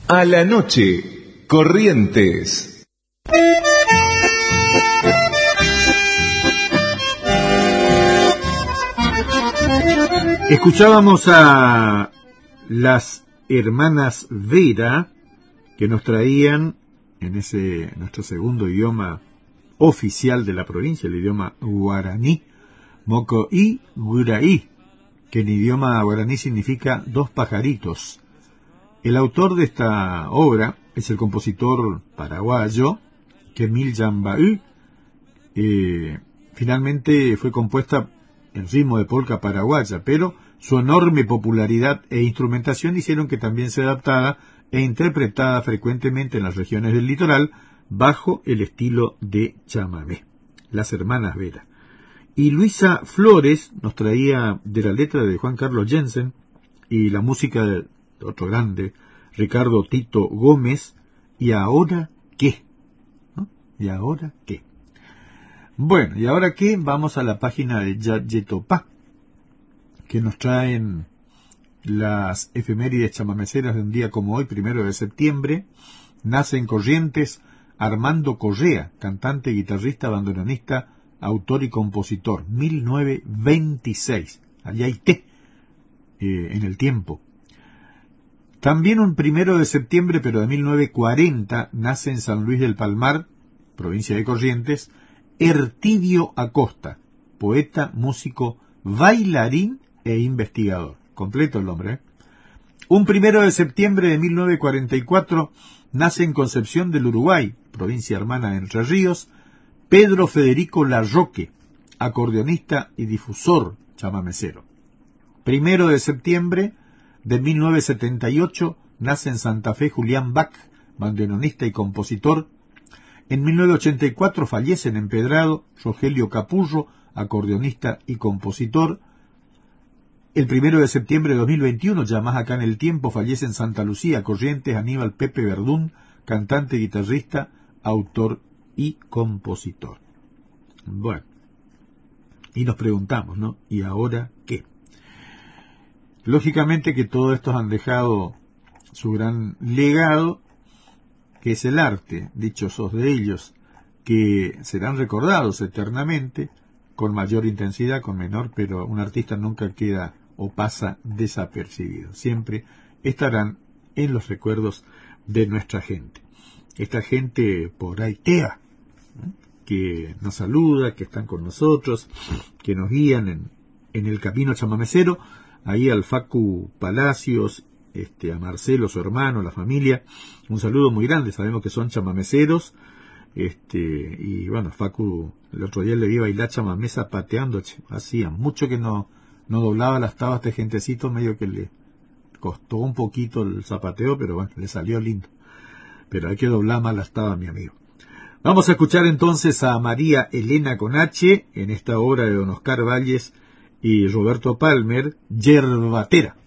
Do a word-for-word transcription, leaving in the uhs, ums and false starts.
A la noche, Corrientes. Escuchábamos a las hermanas Vera, que nos traían en ese nuestro segundo idioma oficial de la provincia, el idioma guaraní, Mocoí Guraí, que en idioma guaraní significa dos pajaritos. El autor de esta obra es el compositor paraguayo Kemil Yambaú. Eh, finalmente fue compuesta en ritmo de polca paraguaya, pero su enorme popularidad e instrumentación hicieron que también se adaptara e interpretada frecuentemente en las regiones del litoral bajo el estilo de chamamé. Las hermanas Vera. Y Luisa Flores nos traía de la letra de Juan Carlos Jensen y la música de otro grande, Ricardo Tito Gómez. ¿Y ahora qué? ¿No? ¿Y ahora qué? Bueno, ¿y ahora qué? Vamos a la página de Yayetopá, que nos traen las efemérides chamameceras de un día como hoy, primero de septiembre. Nace en Corrientes Armando Correa, cantante, guitarrista, bandoneonista, autor y compositor, mil novecientos veintiséis. Allá hay té eh, en el tiempo. También un primero de septiembre, pero de mil novecientos cuarenta, nace en San Luis del Palmar, provincia de Corrientes, Ertidio Acosta, poeta, músico, bailarín e investigador. Completo el nombre, ¿eh? Un primero de septiembre de mil novecientos cuarenta y cuatro nace en Concepción del Uruguay, provincia hermana de Entre Ríos, Pedro Federico Larroque, acordeonista y difusor chamamecero. Primero de septiembre de mil novecientos setenta y ocho nace en Santa Fe Julián Bach, bandoneonista y compositor. En mil novecientos ochenta y cuatro fallece en Empedrado Rogelio Capurro, acordeonista y compositor. El primero de septiembre de dos mil veintiuno, ya más acá en el tiempo, fallece en Santa Lucía, Corrientes, Aníbal Pepe Verdún, cantante, guitarrista, autor y compositor. Bueno, y nos preguntamos, ¿no? ¿Y ahora qué? Lógicamente que todos estos han dejado su gran legado, que es el arte, dichosos de ellos, que serán recordados eternamente, con mayor intensidad, con menor, pero un artista nunca queda o pasa desapercibido. Siempre estarán en los recuerdos de nuestra gente. Esta gente por ahí tea, ¿no?, que nos saluda, que están con nosotros, que nos guían en, en el camino chamamecero, ahí al Facu Palacios, este, a Marcelo, su hermano, la familia, un saludo muy grande. Sabemos que son chamameceros, este, y bueno, Facu el otro día le vi bailar chamamé zapateando, hacía mucho que no, no doblaba las tabas de gentecito, medio que le costó un poquito el zapateo, pero bueno, le salió lindo. Pero hay que doblar más las tabas, mi amigo. Vamos a escuchar entonces a María Elena con H en esta obra de don Oscar Valles y Roberto Palmer, Yerbatera.